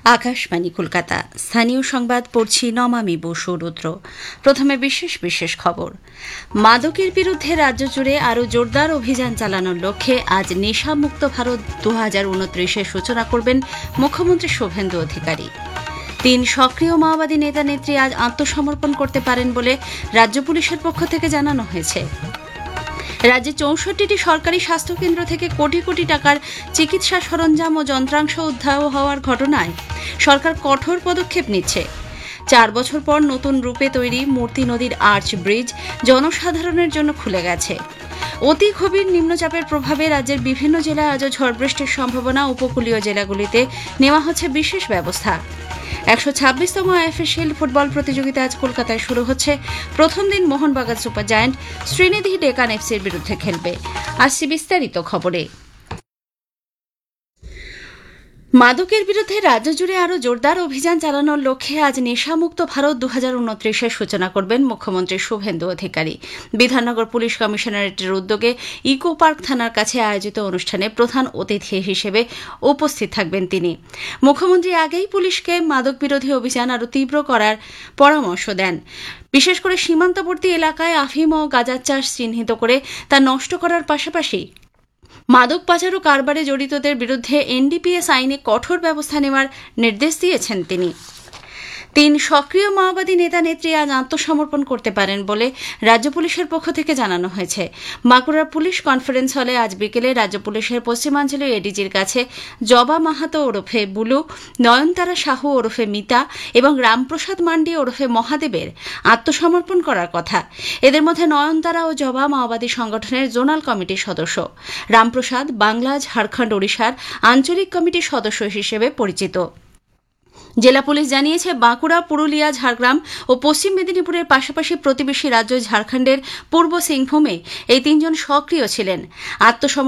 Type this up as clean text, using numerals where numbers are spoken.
আকাশবাণী কলকাতা। স্থানীয় সংবাদ পড়ছি নমামি বসু রুদ্র। প্রথমে বিশেষ বিশেষ খবর। মাদকের বিরুদ্ধে রাজ্য জুড়ে আরও জোরদার অভিযান চালানোর লক্ষ্যে আজ নেশামুক্ত ভারত 2029-এর সূচনা করবেন মুখ্যমন্ত্রী শুভেন্দু অধিকারী। 3 সক্রিয় মাওবাদী নেতা নেত্রী আজ আত্মসমর্পণ করতে পারেন বলে রাজ্য পুলিশের পক্ষ থেকে জানানো হয়েছে। রাজ্যে 64টি সরকারি স্বাস্থ্যকেন্দ্র থেকে কোটি কোটি টাকার চিকিৎসা সরঞ্জাম ও যন্ত্রাংশ উদ্ধার হওয়ার ঘটনায় সরকার কঠোর পদক্ষেপ নিচ্ছে। 4 বছর পর নতুন রূপে তৈরি মূর্তি নদীর আর্চ ব্রিজ জনসাধারণের জন্য খুলে গেছে। অতি গভীর নিম্নচাপের প্রভাবে রাজ্যের বিভিন্ন জেলায় আজও ঝড় বৃষ্টির সম্ভাবনা। উপকূলীয় জেলাগুলিতে নেওয়া হচ্ছে বিশেষ ব্যবস্থা। 126তম আইএফএ শিল্ড ফুটবল প্রতিযোগিতা আজ কলকাতায় শুরু হচ্ছে। প্রথম দিন মোহনবাগান সুপার জায়ান্ট শ্রীনিধি ডেকান এফসির বিরুদ্ধে খেলবে। আসছি বিস্তারিত খবরে। মাদকের বিরুদ্ধে রাজ্য জুড়ে আরও জোরদার অভিযান চালানোর লক্ষ্যে আজ নেশামুক্ত ভারত 2029-এর সূচনা করবেন মুখ্যমন্ত্রী শুভেন্দু অধিকারী। বিধাননগর পুলিশ কমিশনারেটের উদ্যোগে ইকো পার্ক থানার কাছে আয়োজিত অনুষ্ঠানে প্রধান অতিথি হিসেবে উপস্থিত থাকবেন তিনি। মুখ্যমন্ত্রী আগেই পুলিশকে মাদক বিরোধী অভিযান আরও তীব্র করার পরামর্শ দেন। বিশেষ করে সীমান্তবর্তী এলাকায় আফিম ও গাঁজার চাষ চিহ্নিত করে তা নষ্ট করার পাশাপাশি মাদক পাচার ও কারবারে জড়িতদের বিরুদ্ধে এনডিপিএস আইনে কঠোর ব্যবস্থা নেওয়ার নির্দেশ দিয়েছেন তিনি। 3 সক্রিয় মাওবাদী নেতা নেত্রী আজ আত্মসমর্পণ করতে পারেন বলে রাজ্য পুলিশের পক্ষ থেকে জানানো হয়েছে। বাঁকুড়ার পুলিশ কনফারেন্স হলে আজ বিকেলে রাজ্য পুলিশের পশ্চিমাঞ্চলীয় এডিজির কাছে জবা মাহাতো ওরফে বুলু, নয়নতারা সাহু ওরফে মিতা এবং রামপ্রসাদ মান্ডি ওরফে মহাদেবের আত্মসমর্পণ করার কথা। এদের মধ্যে নয়নতারা ও জবা মাওবাদী সংগঠনের জোনাল কমিটির সদস্য। রামপ্রসাদ বাংলা, ঝাড়খণ্ড, ওড়িশার আঞ্চলিক কমিটির সদস্য হিসেবে পরিচিত। জেলা পুলিশ জানিয়েছে, বাঁকুড়া, পুরুলিয়া, ঝাড়গ্রাম ও পশ্চিম মেদিনীপুরের পাশাপাশি প্রতিবেশী রাজ্য ঝাড়খণ্ডের পূর্ব সিংভূমে এই 3 জন সক্রিয় ছিলেন।